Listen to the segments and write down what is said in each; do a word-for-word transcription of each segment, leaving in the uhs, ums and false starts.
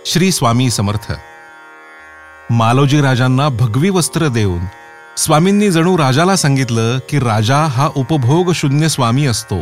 श्री स्वामी समर्थ. मालोजी राजांना भगवी वस्त्र देऊन स्वामींनी जणू राजाला सांगितलं की राजा हा उपभोग शून्य स्वामी असतो.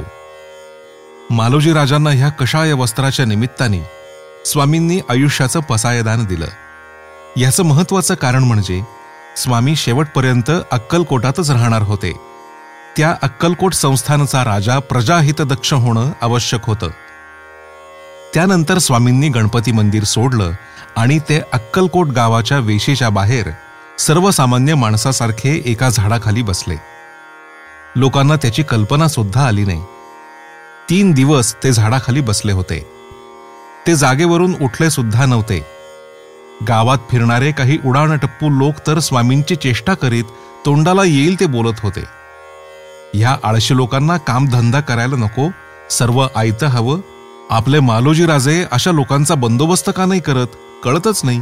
मालोजी राजांना ह्या कषाय वस्त्राच्या निमित्ताने स्वामींनी आयुष्याचं पसायदान दिलं. याचं महत्वाचं कारण म्हणजे स्वामी शेवटपर्यंत अक्कलकोटातच राहणार होते. त्या अक्कलकोट संस्थानचा राजा प्रजाहितदक्ष होणं आवश्यक होतं. त्यानंतर स्वामींनी गणपती मंदिर सोडलं आणि ते अक्कलकोट गावाच्या वेशीच्या बाहेर सर्वसामान्य माणसासारखे एका झाडाखाली बसले. लोकांना त्याची कल्पना सुद्धा आली नाही. तीन दिवस ते झाडाखाली बसले होते. ते जागेवरून उठले सुद्धा नव्हते. गावात फिरणारे काही उडाणटप्पू लोक तर स्वामींची चेष्टा करीत तोंडाला येईल ते बोलत होते. ह्या आळशी लोकांना कामधंदा करायला नको, सर्व आयतं हवं. आपले मालोजी राजे अशा लोकांचा बंदोबस्त का नाही करत, कळतच नाही.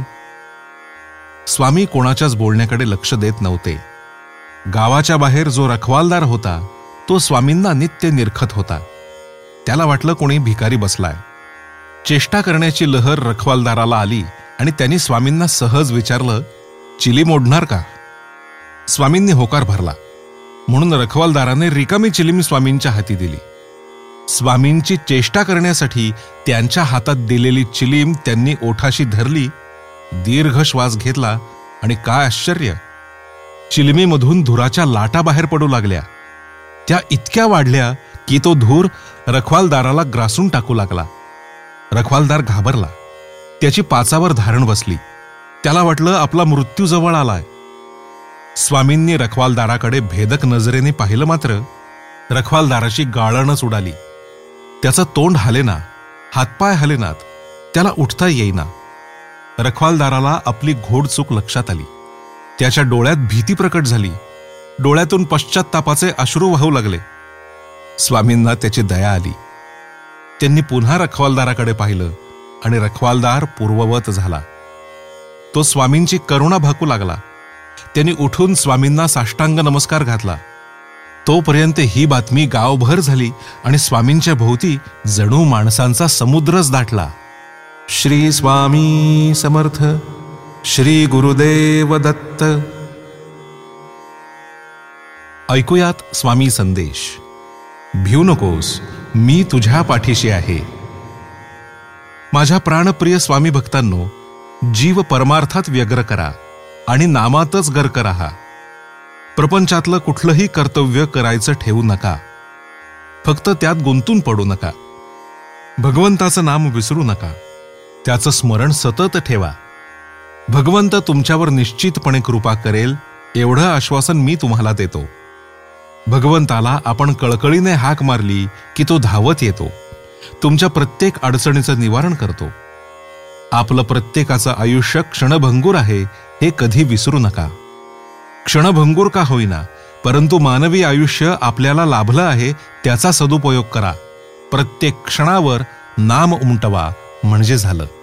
स्वामी कोणाच्याच बोलण्याकडे लक्ष देत नव्हते. गावाच्या बाहेर जो रखवालदार होता तो स्वामींना नित्य निरखत होता. त्याला वाटलं कोणी भिकारी बसलाय. चेष्टा करण्याची लहर रखवालदाराला आली आणि त्यांनी स्वामींना सहज विचारलं, चिली मोडणार का? स्वामींनी होकार भरला. म्हणून रखवालदाराने रिकामी चिलीम स्वामींच्या हाती दिली. स्वामींची चेष्टा करण्यासाठी त्यांच्या हातात दिलेली चिलीम त्यांनी ओठाशी धरली, दीर्घ श्वास घेतला आणि काय आश्चर्य, चिलमीमधून धुराच्या लाटा बाहेर पडू लागल्या. त्या इतक्या वाढल्या की तो धूर रखवालदाराला ग्रासून टाकू लागला. रखवालदार घाबरला. त्याची पाचावर धारण बसली. त्याला वाटलं आपला मृत्यू जवळ आलाय. स्वामींनी रखवालदाराकडे भेदक नजरेने पाहिलं, मात्र रखवालदाराची गाळणच उडाली. त्याचं तोंड हालेना, हातपाय हालेनात, त्याला उठता येईना. रखवालदाराला आपली घोडचूक लक्षात आली. त्याच्या डोळ्यात भीती प्रकट झाली. डोळ्यातून पश्चात्तापाचे अश्रू वाहू लागले. स्वामींना त्याची दया आली. त्यांनी पुन्हा रखवालदाराकडे पाहिलं आणि रखवालदार पूर्ववत झाला. तो स्वामींची करुणा भाकू लागला. त्यांनी उठून स्वामींना साष्टांग नमस्कार घातला. तोपर्यंत ही बातमी गावभर झाली आणि स्वामींच्या भोवती जणू माणसांचा समुद्रच दाटला. श्री स्वामी समर्थ. श्री गुरुदेव दत्त. ऐकूयात स्वामी संदेश. भिऊ नकोस, मी तुझ्या पाठीशी आहे. माझ्या प्राणप्रिय स्वामी भक्तांनो, जीव परमार्थात व्यग्र करा आणि नामातच गर्क राहा. प्रपंचातलं कुठलंही कर्तव्य करायचं ठेवू नका. फक्त त्यात गुंतून पडू नका. भगवंताचं नाम विसरू नका. त्याचं स्मरण सतत ठेवा. भगवंत तुमच्यावर निश्चितपणे कृपा करेल एवढं आश्वासन मी तुम्हाला देतो. भगवंताला आपण कळकळीने हाक मारली की तो धावत येतो. तुमच्या प्रत्येक अडचणीचं निवारण करतो. आपलं प्रत्येकाचं आयुष्य क्षणभंगूर आहे हे कधी विसरू नका. क्षणभंगूर का होईना, परंतु मानवी आयुष्य आपल्याला लाभलं आहे त्याचा सदुपयोग करा. प्रत्येक क्षणावर नाम उमटवा म्हणजे झालं.